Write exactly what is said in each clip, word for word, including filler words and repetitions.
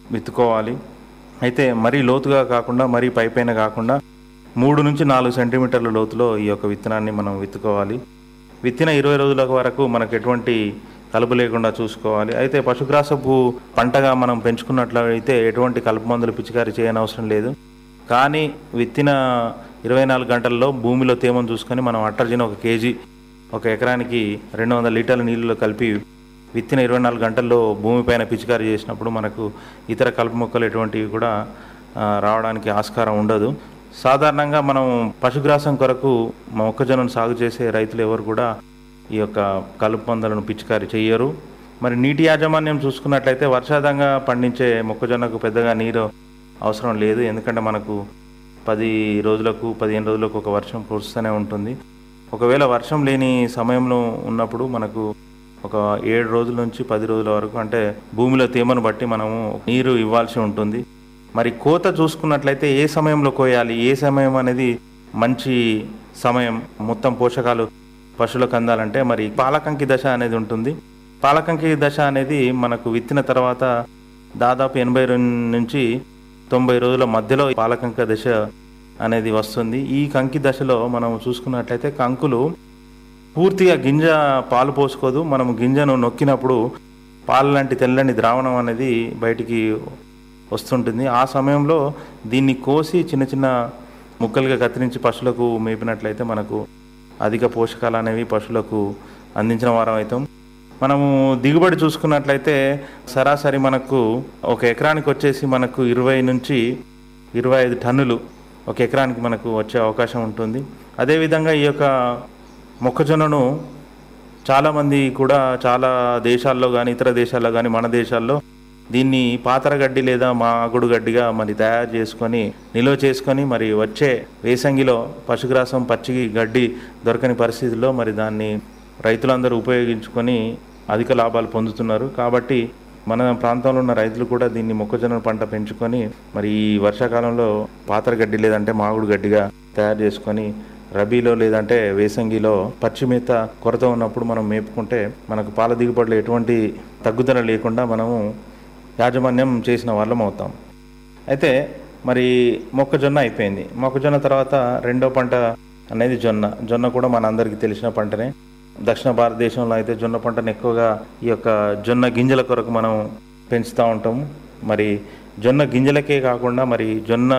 విత్తుకోవాలి. అయితే మరీ లోతుగా కాకుండా, మరీ పైపైన కాకుండా మూడు నుంచి నాలుగు సెంటీమీటర్ల లోతులో ఈ యొక్క విత్తనాన్ని మనం విత్తుకోవాలి. విత్తిన ఇరవై రోజుల వరకు మనకు ఎటువంటి కలుపు లేకుండా చూసుకోవాలి. అయితే పశుగ్రాసపు పంటగా మనం పెంచుకున్నట్లయితే ఎటువంటి కలుపు మందులు పిచికారీ చేయనవసరం లేదు. కానీ విత్తిన ఇరవై నాలుగు గంటల్లో భూమిలో తేమను చూసుకొని మనం అట్రజిన్ ఒక కేజీ ఒక ఎకరానికి రెండు వందల లీటర్ల నీళ్ళలో కలిపి విత్తిన ఇరవై నాలుగు గంటల్లో భూమిపైన పిచికారీ చేసినప్పుడు మనకు ఇతర కలుపు మొక్కలు ఎటువంటివి కూడా రావడానికి ఆస్కారం ఉండదు. సాధారణంగా మనం పశుగ్రాసం కొరకు మొక్కజొన్నను సాగు చేసే రైతులు ఎవరు కూడా ఈ యొక్క కలుపు మందులను పిచికారీ చేయరు. మరి నీటి యాజమాన్యం చూసుకున్నట్లయితే వర్షాధారంగా పండించే మొక్కజొన్నకు పెద్దగా నీరు అవసరం లేదు. ఎందుకంటే మనకు పది రోజులకు పదిహేను రోజులకు ఒక వర్షం కురుస్తూనే ఉంటుంది. ఒకవేళ వర్షం లేని సమయంలో ఉన్నప్పుడు మనకు ఒక ఏడు రోజుల నుంచి పది రోజుల వరకు అంటే భూమిలో తేమను బట్టి మనము నీరు ఇవ్వాల్సి ఉంటుంది. మరి కోత చూసుకున్నట్లయితే ఏ సమయంలో కోయాలి, ఏ సమయం అనేది మంచి సమయం మొత్తం పోషకాలు పశువులకు అందాలంటే మరి పాలకంకి దశ అనేది ఉంటుంది. పాలకంకి దశ అనేది మనకు విత్తిన తర్వాత దాదాపు ఎనభై నుంచి తొంభై రోజుల మధ్యలో పాలకంక దశ అనేది వస్తుంది. ఈ కంకి దశలో మనం చూసుకున్నట్లయితే కంకులు పూర్తిగా గింజ పాలు పోసుకోదు. మనం గింజను నొక్కినప్పుడు పాలు లాంటి తెల్లని ద్రావణం అనేది బయటికి వస్తుంటుంది. ఆ సమయంలో దీన్ని కోసి చిన్న చిన్న ముక్కలుగా కత్తిరించి పశువులకు మేపినట్లయితే మనకు అధిక పోషకాలు అనేవి పశువులకు అందించిన వారం అవుతాం. మనము దిగుబడి చూసుకున్నట్లయితే సరాసరి మనకు ఒక ఎకరానికి వచ్చేసి మనకు ఇరవై నుంచి ఇరవై ఐదు టన్నులు ఒక ఎకరానికి మనకు వచ్చే అవకాశం ఉంటుంది. అదేవిధంగా ఈ యొక్క మొక్కజొన్నను చాలామంది కూడా చాలా దేశాల్లో కానీ ఇతర దేశాల్లో కానీ మన దేశాల్లో దీన్ని పాతర గడ్డి లేదా మాగుడు గడ్డిగా మరి తయారు చేసుకొని నిల్వ చేసుకొని మరి వచ్చే వేసంగిలో పశుగ్రాసం పచ్చి గడ్డి దొరకని పరిస్థితుల్లో మరి దాన్ని రైతులందరూ ఉపయోగించుకొని అధిక లాభాలు పొందుతున్నారు. కాబట్టి మన ప్రాంతంలో ఉన్న రైతులు కూడా దీన్ని మొక్కజొన్న పంట పెంచుకొని మరి ఈ వర్షాకాలంలో పాతర గడ్డి లేదంటే మాగుడు గడ్డిగా తయారు చేసుకొని రబీలో లేదంటే వేసంగిలో పచ్చి మేత కొరత ఉన్నప్పుడు మనం మేపుకుంటే మనకు పాల దిగుబడిలో ఎటువంటి తగ్గుదల లేకుండా మనము యాజమాన్యం చేసిన వాళ్ళం అవుతాం. అయితే మరి మొక్కజొన్న అయిపోయింది. మొక్కజొన్న తర్వాత రెండో పంట అనేది జొన్న. జొన్న కూడా మన అందరికీ తెలిసిన పంటనే. దక్షిణ భారతదేశంలో అయితే జొన్న పంటను ఎక్కువగా ఈ యొక్క జొన్న గింజల కొరకు మనం పెంచుతూ ఉంటాము. మరి జొన్న గింజలకే కాకుండా మరి జొన్న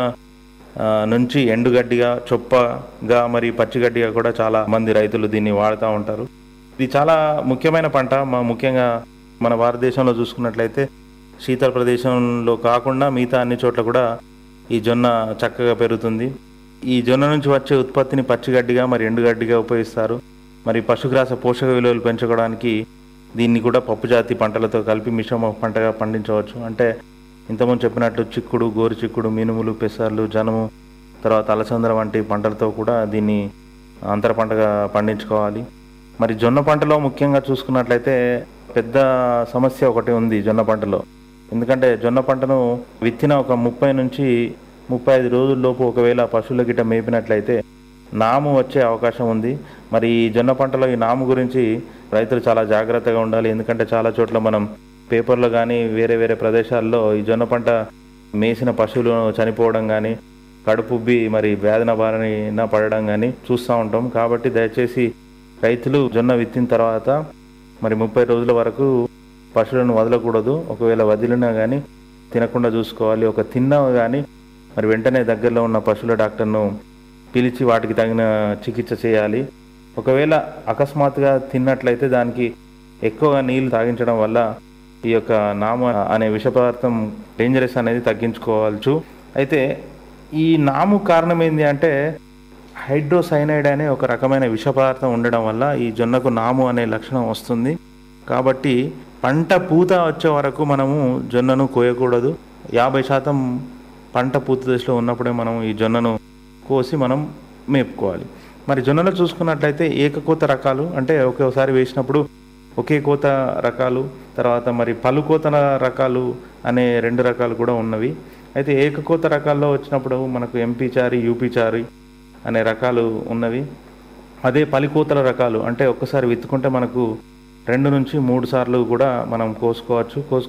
నుంచి ఎండుగడ్డిగా చొప్పగా మరి పచ్చిగడ్డిగా కూడా చాలా మంది రైతులు దీన్ని వాడుతూ ఉంటారు. ఇది చాలా ముఖ్యమైన పంట. మా ముఖ్యంగా మన భారతదేశంలో చూసుకున్నట్లయితే శీతల ప్రదేశంలో కాకుండా మిగతా అన్ని చోట్ల కూడా ఈ జొన్న చక్కగా పెరుగుతుంది. ఈ జొన్న నుంచి వచ్చే ఉత్పత్తిని పచ్చిగడ్డిగా మరి ఎండుగడ్డిగా ఉపయోగిస్తారు. మరి పశుగ్రాస పోషక విలువలు పెంచుకోవడానికి దీన్ని కూడా పప్పు జాతి పంటలతో కలిపి మిశ్రమ పంటగా పండించవచ్చు. అంటే ఇంతకుముందు చెప్పినట్లు చిక్కుడు, గోరు చిక్కుడు, మినుములు, పెసర్లు, జనుము, తర్వాత అలసందర వంటి పంటలతో కూడా దీన్ని అంతర పంటగా పండించుకోవాలి. మరి జొన్న పంటలో ముఖ్యంగా చూసుకున్నట్లయితే పెద్ద సమస్య ఒకటి ఉంది జొన్న పంటలో. ఎందుకంటే జొన్న పంటను విత్తిన ఒక ముప్పై నుంచి ముప్పై ఐదు రోజుల్లోపు ఒకవేళ పశువుల గిట్ట మేపినట్లయితే నాము వచ్చే అవకాశం ఉంది. మరి ఈ జొన్న పంటలో ఈ నాము గురించి రైతులు చాలా జాగ్రత్తగా ఉండాలి. ఎందుకంటే చాలా చోట్ల మనం పేపర్లో కానీ వేరే వేరే ప్రదేశాల్లో ఈ జొన్న పంట మేసిన పశువులు చనిపోవడం కానీ కడుపుబ్బి మరి వేదన బారిన పడడం కానీ చూస్తూ ఉంటాం. కాబట్టి దయచేసి రైతులు జొన్న విత్తిన తర్వాత మరి ముప్పై రోజుల వరకు పశువులను వదలకూడదు. ఒకవేళ వదిలినా కానీ తినకుండా చూసుకోవాలి. ఒక తిన్నా కానీ మరి వెంటనే దగ్గరలో ఉన్న పశువుల డాక్టర్ను పిలిచి వాటికి తగిన చికిత్స చేయాలి. ఒకవేళ అకస్మాత్తుగా తిన్నట్లయితే దానికి ఎక్కువగా నీళ్లు తాగించడం వల్ల ఈ యొక్క నామ అనే విష పదార్థం డేంజరస్ అనేది తగ్గించుకోవచ్చు. అయితే ఈ నాము కారణం ఏంటి అంటే హైడ్రోసైనైడ్ అనే ఒక రకమైన విష పదార్థం ఉండడం వల్ల ఈ జొన్నకు నాము అనే లక్షణం వస్తుంది. కాబట్టి పంట పూత వచ్చే వరకు మనము జొన్నను కోయకూడదు. యాభై శాతం పంట పూత దశలో ఉన్నప్పుడే మనం ఈ జొన్నను కోసి మనం మేపుకోవాలి. మరి జొన్నలో చూసుకున్నట్లయితే ఏకకోత రకాలు అంటే ఒకేసారి వేసినప్పుడు ఒకే కోత రకాలు, తర్వాత మరి పలు కోత రకాలు అనే రెండు రకాలు కూడా ఉన్నవి. అయితే ఏకకోత రకాల్లో వచ్చినప్పుడు మనకు ఎంపీ చారి, యూపీ చారి అనే రకాలు ఉన్నవి. అదే పలికోతల రకాలు అంటే ఒక్కసారి విత్తుకుంటే మనకు రెండు నుంచి మూడు సార్లు కూడా మనం కోసుకోవచ్చు. కోసు